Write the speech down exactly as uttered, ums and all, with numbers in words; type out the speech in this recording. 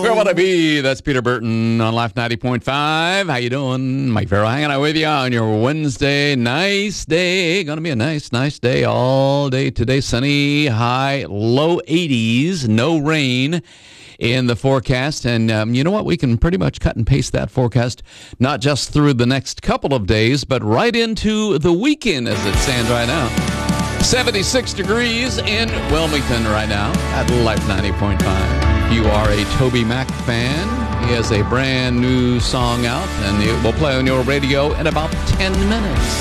Where would I be? That's Peter Burton on Life ninety point five. How you doing? Mike Farrell hanging out with you on your Wednesday. Nice day. Going to be a nice, nice day all day today. Sunny, high, low eighties, no rain in the forecast. And um, you know what? We can pretty much cut and paste that forecast, not just through the next couple of days, but right into the weekend as it stands right now. seventy-six degrees in Wilmington right now at Life ninety point five. You are a Toby Mac fan. He has a brand new song out, and it will play on your radio in about ten minutes.